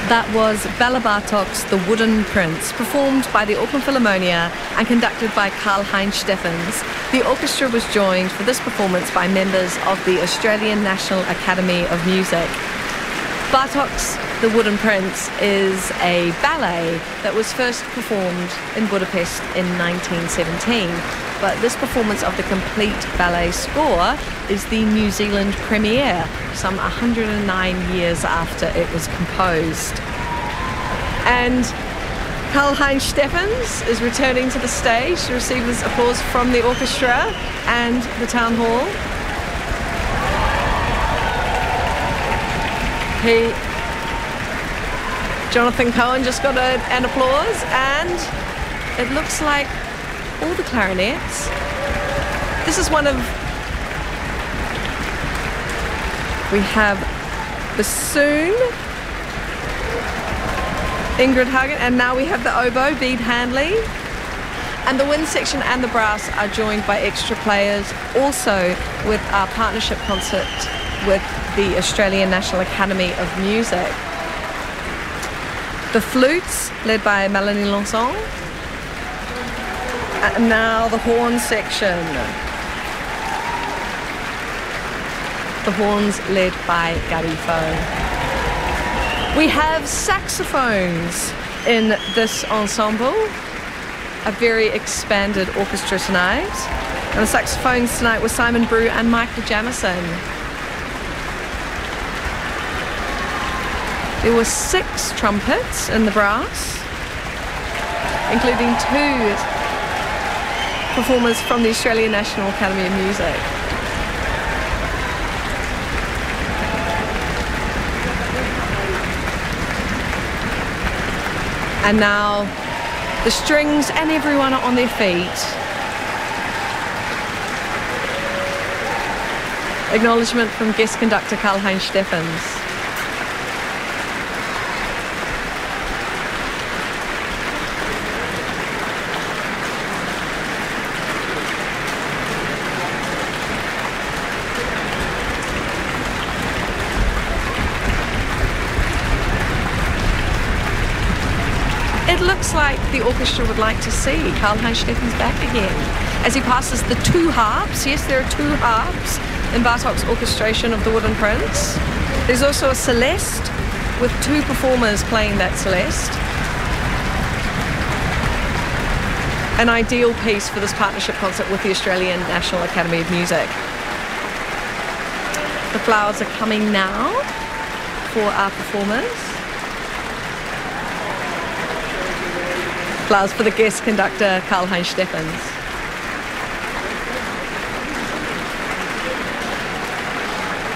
That was Bela Bartok's The Wooden Prince, performed by the Auckland Philharmonia and conducted by Karl-Heinz Steffens. The orchestra was joined for this performance by members of the Australian National Academy of Music. Bartok's The Wooden Prince is a ballet that was first performed in Budapest in 1917. But this performance of the complete ballet score is the New Zealand premiere, some 109 years after it was composed. And Karl-Heinz Steffens is returning to the stage to receive this applause from the orchestra and the town hall. Jonathan Cohen just got an applause, and it looks like all the clarinets. This is one of... We have bassoon, Ingrid Hagen, and now we have the oboe, Bede Handley. And the wind section and the brass are joined by extra players, also with our partnership concert with the Australian National Academy of Music. The flutes, led by Melanie Lanson. And now the horn section. The horns led by Garifo. We have saxophones in this ensemble. A very expanded orchestra tonight. And the saxophones tonight were Simon Brew and Michael Jamison. There were 6 trumpets in the brass, including 2 performers from the Australian National Academy of Music. And now the strings and everyone are on their feet. Acknowledgement from guest conductor Karl-Heinz Steffens. It looks like the orchestra would like to see Karl-Heinz Steffens back again as he passes the 2 harps. Yes, there are 2 harps in Bartok's orchestration of The Wooden Prince. There's also a celeste with 2 performers playing that celeste. An ideal piece for this partnership concert with the Australian National Academy of Music. The flowers are coming now for our performers. Flowers for the guest conductor, Karl-Heinz Steffens.